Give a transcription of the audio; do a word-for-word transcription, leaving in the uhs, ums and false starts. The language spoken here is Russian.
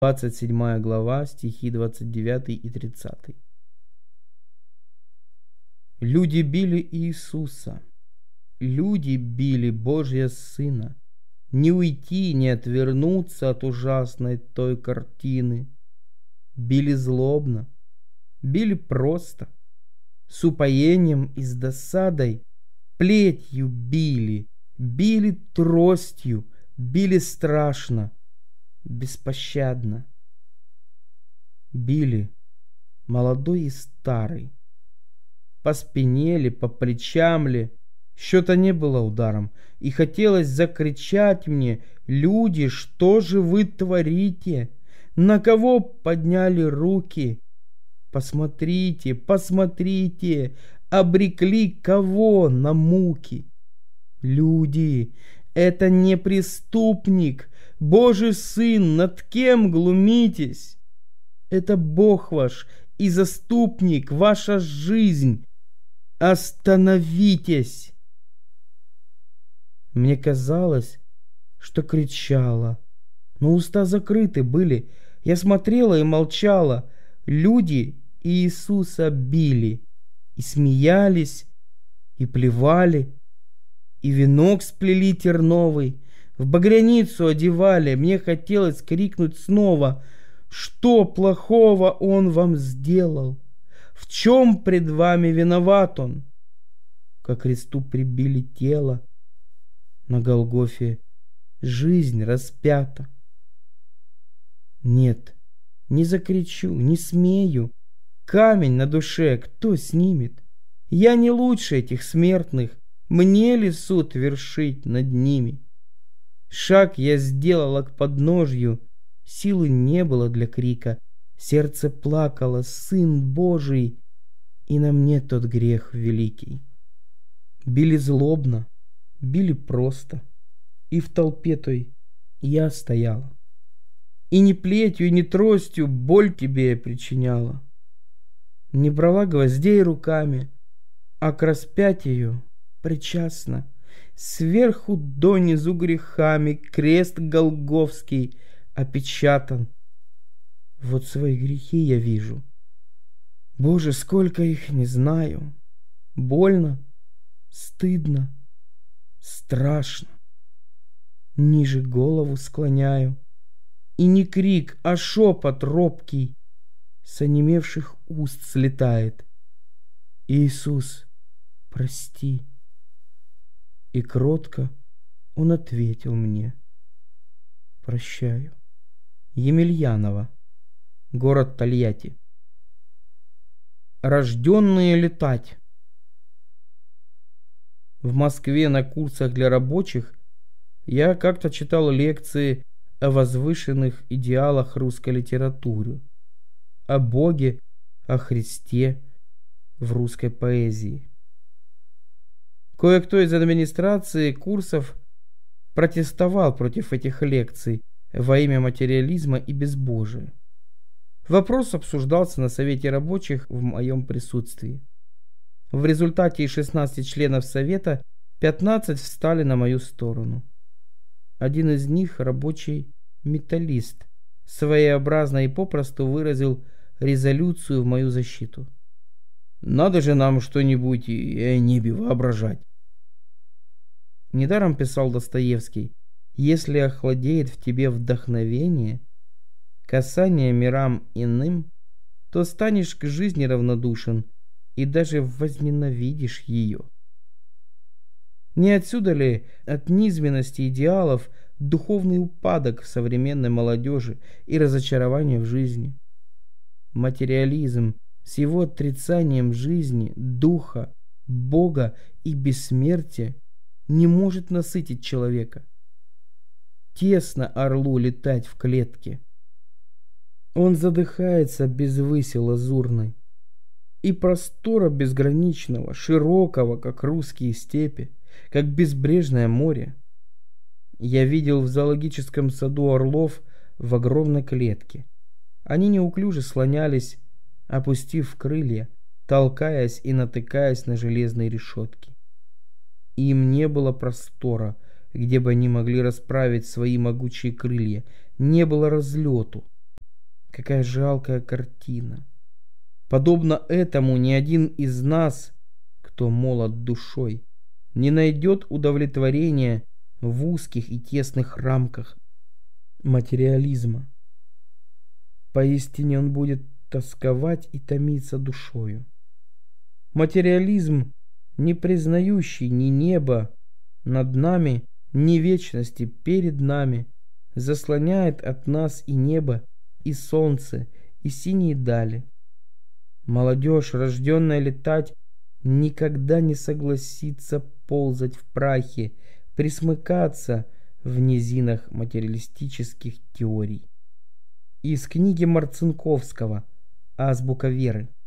двадцать седьмая глава, стихи двадцать девятый и тридцатый. Люди били Иисуса, люди били Божьего Сына. Не уйти, не отвернуться от ужасной той картины. Били злобно, били просто, с упоением и с досадой, плетью били, били тростью, били страшно, беспощадно. Били молодой и старый. По спине ли, по плечам ли, счета не было ударом, и хотелось закричать мне: люди, что же вы творите? На кого подняли руки? Посмотрите, посмотрите, обрекли кого на муки? Люди, это не преступник, Божий Сын, над кем глумитесь? Это Бог ваш и заступник, ваша жизнь. Остановитесь! Мне казалось, что кричала, но уста закрыты были. Я смотрела и молчала. Люди Иисуса били, и смеялись, и плевали, и венок сплели терновый, в багряницу одевали. Мне хотелось крикнуть снова: что плохого он вам сделал? В чем пред вами виноват он? Ко кресту прибили тело, на Голгофе жизнь распята. Нет, не закричу, не смею. Камень на душе кто снимет? Я не лучше этих смертных, мне ли суд вершить над ними? Шаг я сделала к подножью, силы не было для крика. Сердце плакало: Сын Божий, и на мне тот грех великий. Били злобно, били просто, и в толпе той я стояла. И ни плетью, ни тростью боль тебе я причиняла. Не брала гвоздей руками, а к распятию причастна. Сверху донизу грехами крест голгофский опечатан. Вот свои грехи я вижу. Боже, сколько их не знаю. Больно, стыдно, страшно. Ниже голову склоняю. И не крик, а шепот робкий с онемевших уст слетает: Иисус, прости. И кротко он ответил мне: прощаю. Емельянова, город Тольятти. Рожденные летать. В Москве на курсах для рабочих я как-то читал лекции о возвышенных идеалах русской литературы, о Боге, о Христе в русской поэзии. Кое-кто из администрации курсов протестовал против этих лекций во имя материализма и безбожия. Вопрос обсуждался на Совете рабочих в моем присутствии. В результате из шестнадцати членов Совета пятнадцать встали на мою сторону. Один из них, рабочий металлист, своеобразно и попросту выразил резолюцию в мою защиту. Надо же нам что-нибудь и о небе воображать. Недаром писал Достоевский: если охладеет в тебе вдохновение, касание мирам иным, то станешь к жизни равнодушен и даже возненавидишь ее. Не отсюда ли от низменности идеалов духовный упадок в современной молодежи и разочарование в жизни? Материализм с его отрицанием жизни, духа, Бога и бессмертия не может насытить человека. Тесно орлу летать в клетке. Он задыхается без выси лазурной и простора безграничного, широкого, как русские степи, как безбрежное море. Я видел в зоологическом саду орлов в огромной клетке. Они неуклюже слонялись, опустив крылья, толкаясь и натыкаясь на железные решетки. Им не было простора, где бы они могли расправить свои могучие крылья, не было разлету. Какая жалкая картина. Подобно этому ни один из нас, кто молод душой, не найдет удовлетворения в узких и тесных рамках материализма. Поистине он будет тосковать и томиться душою. Материализм, не признающий ни неба над нами, ни вечности перед нами, заслоняет от нас и небо, и солнце, и синие дали. Молодежь, рожденная летать, никогда не согласится ползать в прахе, присмыкаться в низинах материалистических теорий. Из книги Марцинковского «Азбука веры».